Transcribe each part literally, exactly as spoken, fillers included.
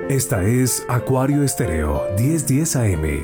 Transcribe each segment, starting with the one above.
Esta es Acuario Estéreo diez diez A M.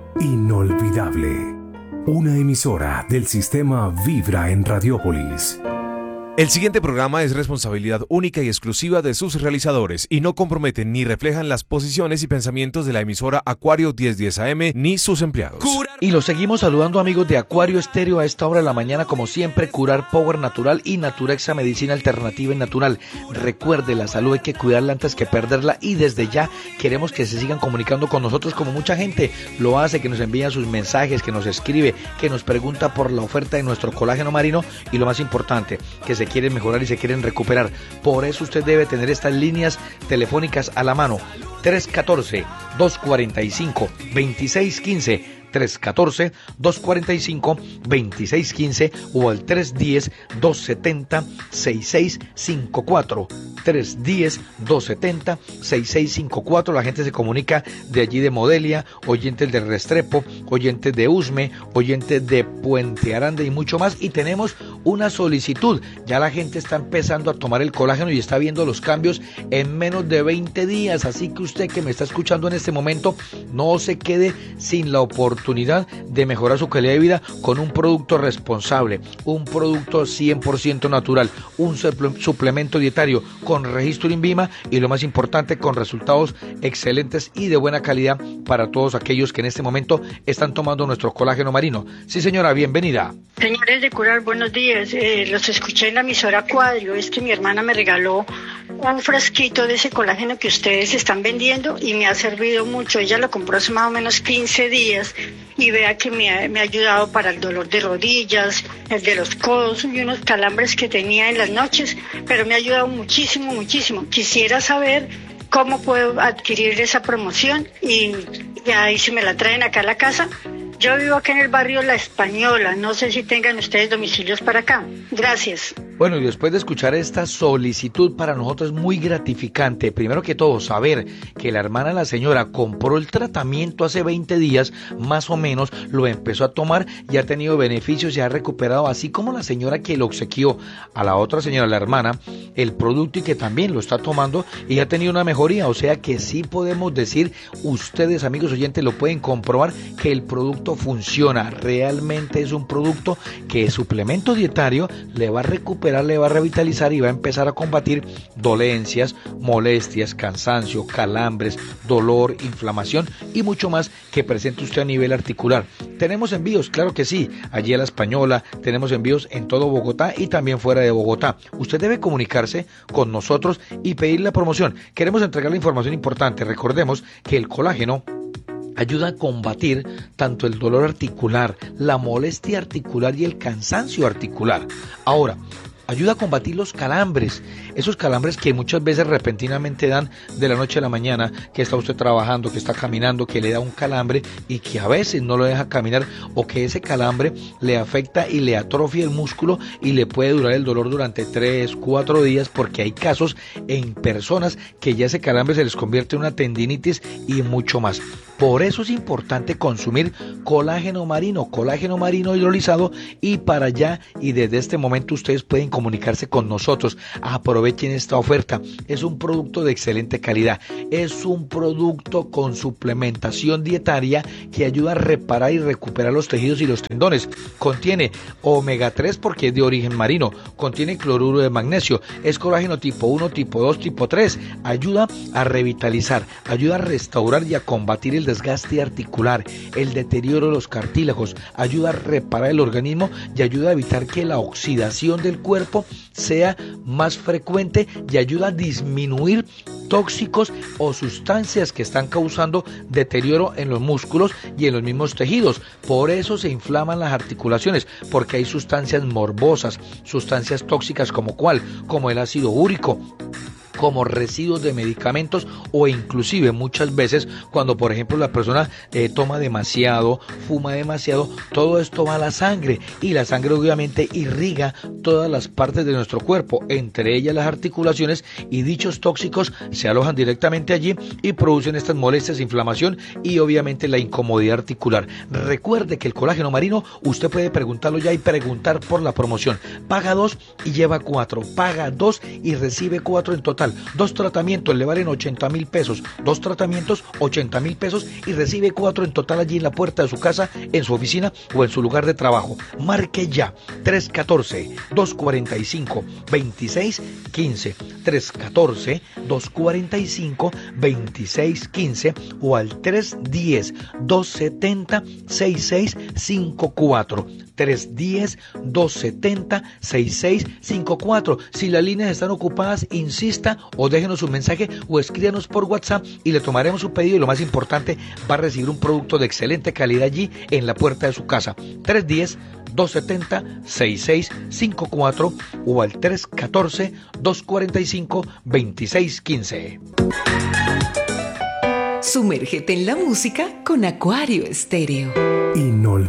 Inolvidable. Una emisora del sistema Vibra en Radiópolis. El siguiente programa es responsabilidad única y exclusiva de sus realizadores y no comprometen ni reflejan las posiciones y pensamientos de la emisora Acuario diez diez A M ni sus empleados. Y los seguimos saludando, amigos de Acuario Estéreo, a esta hora de la mañana, como siempre, Curar Power Natural y Naturexa Medicina Alternativa y Natural. Recuerde, la salud hay que cuidarla antes que perderla, y desde ya queremos que se sigan comunicando con nosotros, como mucha gente lo hace, que nos envía sus mensajes, que nos escribe, que nos pregunta por la oferta de nuestro colágeno marino, y lo más importante, que se quieren mejorar y se quieren recuperar. Por eso usted debe tener estas líneas telefónicas a la mano: tres uno cuatro, dos cuatro cinco, dos seis uno cinco, tres uno cuatro, dos cuatro cinco, dos seis uno cinco, o al tres uno cero, dos siete cero, seis seis cinco cuatro, tres uno cero, dos siete cero, seis seis cinco cuatro. La gente se comunica de allí, de Modelia, oyentes de Restrepo, oyentes de Usme, oyentes de Puente Aranda y mucho más. Y tenemos una solicitud: ya la gente está empezando a tomar el colágeno y está viendo los cambios en menos de veinte días, así que usted que me está escuchando en este momento, no se quede sin la oportunidad de mejorar su calidad de vida con un producto responsable, un producto cien por ciento natural, un suplemento dietario con registro INVIMA y, lo más importante, con resultados excelentes y de buena calidad para todos aquellos que en este momento están tomando nuestro colágeno marino. Sí, señora, bienvenida. Señores de Curar, buenos días. Eh, los escuché en la emisora Cuadrio. Es que mi hermana me regaló un frasquito de ese colágeno que ustedes están vendiendo y me ha servido mucho. Ella lo compró hace más o menos quince días y vea que me ha, me ha ayudado para el dolor de rodillas, el de los codos y unos calambres que tenía en las noches, pero me ha ayudado muchísimo, muchísimo. Quisiera saber cómo puedo adquirir esa promoción y, y ahí si me la traen acá a la casa. Yo vivo acá en el barrio La Española, no sé si tengan ustedes domicilios para acá. Gracias. Bueno, y después de escuchar esta solicitud, para nosotros es muy gratificante, primero que todo, saber que la hermana de la señora compró el tratamiento hace veinte días, más o menos, lo empezó a tomar y ha tenido beneficios y ha recuperado, así como la señora que lo obsequió a la otra señora, la hermana, el producto, y que también lo está tomando y ha tenido una mejoría. O sea que sí podemos decir, ustedes, amigos oyentes, lo pueden comprobar, que el producto funciona. Realmente es un producto que el suplemento dietario le va a recuperar, le va a revitalizar y va a empezar a combatir dolencias, molestias, cansancio, calambres, dolor, inflamación y mucho más que presente usted a nivel articular. ¿Tenemos envíos? Claro que sí. Allí a La Española tenemos envíos en todo Bogotá y también fuera de Bogotá. Usted debe comunicarse con nosotros y pedir la promoción. Queremos entregar la información importante. Recordemos que el colágeno ayuda a combatir tanto el dolor articular, la molestia articular y el cansancio articular. Ahora, ayuda a combatir los calambres, esos calambres que muchas veces repentinamente dan de la noche a la mañana, que está usted trabajando, que está caminando, que le da un calambre y que a veces no lo deja caminar, o que ese calambre le afecta y le atrofia el músculo y le puede durar el dolor durante tres, cuatro días, porque hay casos en personas que ya ese calambre se les convierte en una tendinitis y mucho más. Por eso es importante consumir colágeno marino, colágeno marino hidrolizado, y para allá y desde este momento ustedes pueden comunicarse con nosotros. Aprovechen esta oferta. Es un producto de excelente calidad. Es un producto con suplementación dietaria que ayuda a reparar y recuperar los tejidos y los tendones. Contiene omega tres porque es de origen marino. Contiene cloruro de magnesio. Es colágeno tipo uno, tipo dos, tipo tres. Ayuda a revitalizar, ayuda a restaurar y a combatir el desgaste articular, el deterioro de los cartílagos, ayuda a reparar el organismo y ayuda a evitar que la oxidación del cuerpo sea más frecuente y ayuda a disminuir tóxicos o sustancias que están causando deterioro en los músculos y en los mismos tejidos. Por eso se inflaman las articulaciones, porque hay sustancias morbosas, sustancias tóxicas como cuál, como el ácido úrico, como residuos de medicamentos, o inclusive muchas veces cuando por ejemplo la persona eh, toma demasiado, fuma demasiado, todo esto va a la sangre y la sangre obviamente irriga todas las partes de nuestro cuerpo, entre ellas las articulaciones, y dichos tóxicos se alojan directamente allí y producen estas molestias, inflamación y obviamente la incomodidad articular. Recuerde que el colágeno marino usted puede preguntarlo ya y preguntar por la promoción. Paga dos y lleva cuatro, paga dos y recibe cuatro en total. total. Dos tratamientos le valen ochenta mil pesos. Dos tratamientos, ochenta mil pesos y recibe cuatro en total allí en la puerta de su casa, en su oficina o en su lugar de trabajo. Marque ya tres uno cuatro, dos cuatro cinco, dos seis uno cinco, tres uno cuatro, dos cuatro cinco, dos seis uno cinco o al tres uno cero, dos siete cero, seis seis cinco cuatro. tres uno cero, dos siete cero, seis seis cinco cuatro. Si las líneas están ocupadas, insista o déjenos un mensaje o escríbanos por WhatsApp y le tomaremos su pedido y lo más importante, va a recibir un producto de excelente calidad allí en la puerta de su casa. tres uno cero, dos siete cero, seis seis cinco cuatro o al tres uno cuatro, dos cuatro cinco, dos seis uno cinco. Sumérgete en la música con Acuario Estéreo. Inolvidable.